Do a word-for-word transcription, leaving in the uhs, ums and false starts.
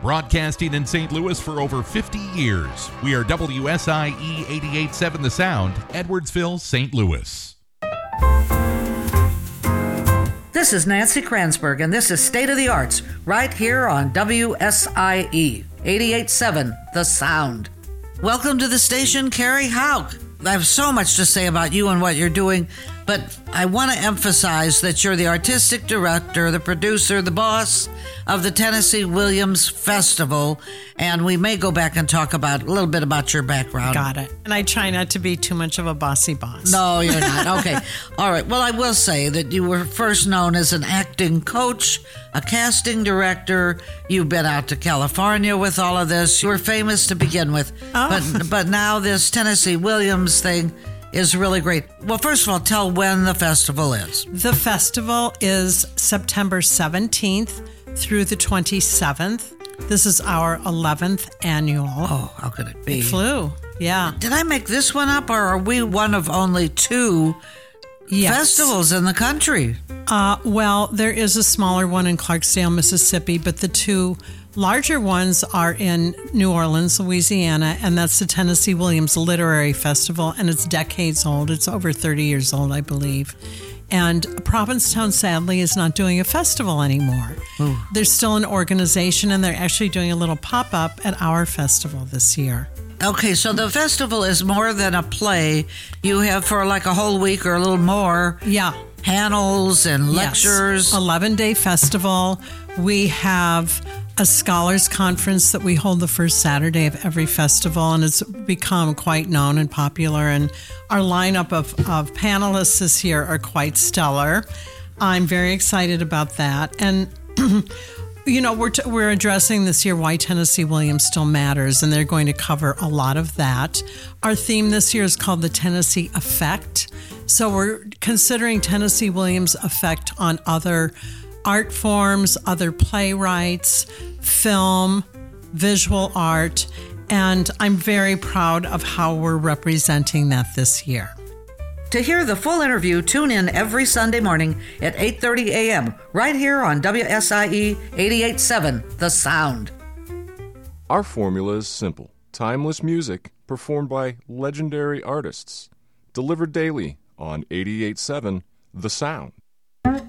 Broadcasting in Saint Louis for over fifty years. We are W S I E eighty-eight point seven The Sound, Edwardsville, Saint Louis. This is Nancy Kranzberg, and this is State of the Arts, right here on W S I E eighty-eight point seven The Sound. Welcome to the station, Carrie Hauk. I have so much to say about you and what you're doing, but I want to emphasize that you're the artistic director, the producer, the boss of the Tennessee Williams Festival, and we may go back and talk about a little bit about your background. Got it. And I try not to be too much of a bossy boss. No, you're not. Okay. All right. Well, I will say that you were first known as an acting coach, a casting director. You've been out to California with all of this. You were famous to begin with. Oh. But, but now this Tennessee Williams thing is really great. Well, first of all, tell when the festival is. The festival is September seventeenth through the twenty-seventh. This is our eleventh annual. Oh, how could it be? It flew, yeah. Did I make this one up, or are we one of only two yes. festivals in the country? Uh, well, there is a smaller one in Clarksdale, Mississippi, but the two larger ones are in New Orleans, Louisiana, and that's the Tennessee Williams Literary Festival, and it's decades old. It's over thirty years old, I believe. And Provincetown, sadly, is not doing a festival anymore. Ooh. They're still an organization, and they're actually doing a little pop-up at our festival this year. Okay, so the festival is more than a play. You have for like a whole week or a little more. Yeah. Panels and lectures. Yes. eleven-day festival. We have a scholars conference that we hold the first Saturday of every festival, and it's become quite known and popular. And our lineup of, of panelists this year are quite stellar. I'm very excited about that. And you know, we're t- we're addressing this year why Tennessee Williams still matters, and they're going to cover a lot of that. Our theme this year is called the Tennessee Effect. So we're considering Tennessee Williams' effect on other art forms, other playwrights, film, visual art, and I'm very proud of how we're representing that this year. To hear the full interview, tune in every Sunday morning at eight thirty a.m. right here on W S I E eighty-eight point seven The Sound. Our formula is simple. Timeless music performed by legendary artists. Delivered daily on eighty-eight point seven The Sound.